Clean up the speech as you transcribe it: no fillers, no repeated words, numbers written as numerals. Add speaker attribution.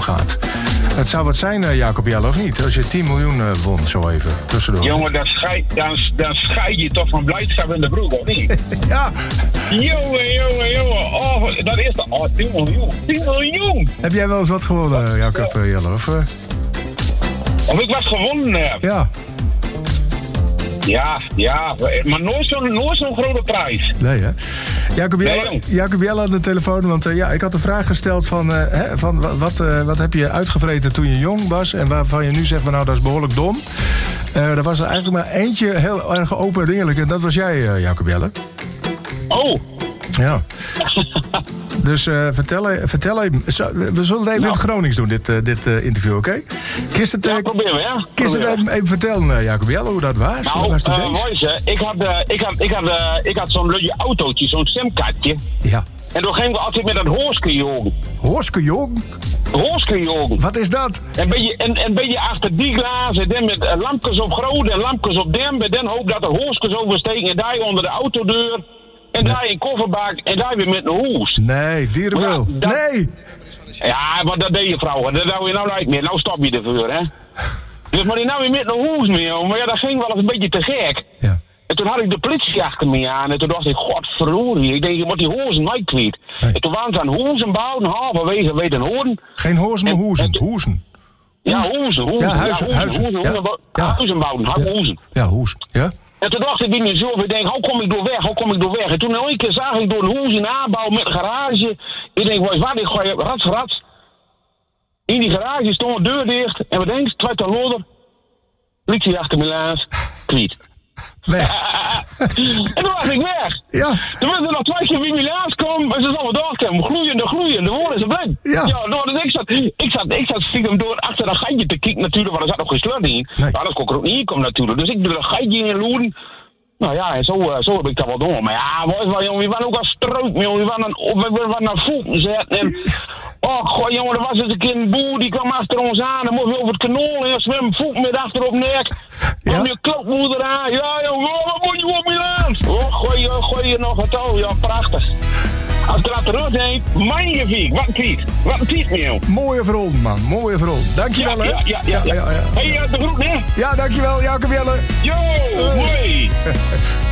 Speaker 1: gaat. Het zou wat zijn, Jacob Jelle, of niet? Als je 10 miljoen won, zo even, tussendoor.
Speaker 2: Jongen, dan scheid je toch van blijdschap in de broek, of niet?
Speaker 1: Ja.
Speaker 2: Jongen. Oh, dat is toch... Oh, 10 miljoen. 10 miljoen!
Speaker 1: Heb jij wel eens wat gewonnen, Jacob Jelle?
Speaker 2: Of ik wat gewonnen heb?
Speaker 1: Ja.
Speaker 2: Ja, maar nooit zo'n grote prijs.
Speaker 1: Nee, hè? Jacob Jelle aan de telefoon, want ik had een vraag gesteld van wat heb je uitgevreten toen je jong was en waarvan je nu zegt van nou, dat is behoorlijk dom. Er was er eigenlijk maar eentje heel erg open en eerlijk en dat was jij, Jacob Jelle.
Speaker 2: Oh!
Speaker 1: Ja. Dus vertel even. We zullen het even in het Gronings doen, dit interview, oké?
Speaker 2: Ja, proberen we, ja.
Speaker 1: Kun je even vertellen, Jacob Jelle, hoe dat was?
Speaker 2: Ik had zo'n leuke autootje, zo'n simkaartje.
Speaker 1: Ja.
Speaker 2: En toen gingen we altijd met dat hoorske-jogen.
Speaker 1: Hoorske-jogen?
Speaker 2: Hoorske-jogen.
Speaker 1: Wat is dat?
Speaker 2: En ben je achter die glazen, dan met lampjes op groot en lampjes op dem. En dan hoop dat de hoorskes oversteken en daar onder de autodeur. En daar in kofferbak en daar weer met een hoes.
Speaker 1: Nee, dierenwil. Nee!
Speaker 2: Ja, maar dat deed je vrouwen. Dat nou je nou lijkt meer. Nou stop je ervoor, hè. Dus maar die nou weer met een hoes meer. Maar ja, dat ging wel eens een beetje te gek.
Speaker 1: Ja.
Speaker 2: En toen had ik de politie achter me aan. En toen dacht ik, godverdorie. Ik denk, je moet die hozen mij kwijt. Nee. En toen waren ze aan hoezen bouwen. Halverwege weet een hoorn.
Speaker 1: Geen hozen, maar hoezen. Hoezen.
Speaker 2: Ja, hoezen.
Speaker 1: Ja, huizen.
Speaker 2: Huizen bouwen. Hoezen.
Speaker 1: Ja, hoezen. Ja.
Speaker 2: En toen dacht ik in mezelf, ik denk, hoe kom ik door weg? En toen een keer zag ik door een hoes in aanbouw met een garage. Ik denk, wat, ik gooi rats. In die garage stond een deur dicht. En wat denk je, twee loder. Politie achter me laat. Kwiet.
Speaker 1: Weg.
Speaker 2: En toen was ik weg.
Speaker 1: Ja.
Speaker 2: Toen werd er nog 2 keer wie me laatst kwam. En ze zal wat doorkomen. Gloeiende. De woorden ze blind.
Speaker 1: Ja.
Speaker 2: Dus ik zat stiekem door achter dat gatje te kijken natuurlijk. Want er zat nog geen slot in.
Speaker 1: Nee.
Speaker 2: Maar dat kon ik er ook niet in komen natuurlijk. Dus ik doe dat gatje in loeren. Nou ja, en zo heb ik dat wel door. Maar ja, we waren ook als strook, jongen. We waren naar voeten zetten. En, goh, jongen, er was eens een keer een boer die kwam achter ons aan. Dan moest we over het kanool en zwemmen voeten met achter op nek.
Speaker 1: Ja?
Speaker 2: Kwam je klokmoeder aan. Ja, jongen, wat moet je op je aan? Gooi je nog wat touw. Ja, prachtig. Als er achter ons heen, magnifiek. Wat een tweet, joh.
Speaker 1: Mooie verhaal, man. Mooie verhaal. Dankjewel, hè?
Speaker 2: Ja. Hey, de groet, hè?
Speaker 1: Ja, dankjewel, Jacob Jelle.
Speaker 2: Yo, mooi.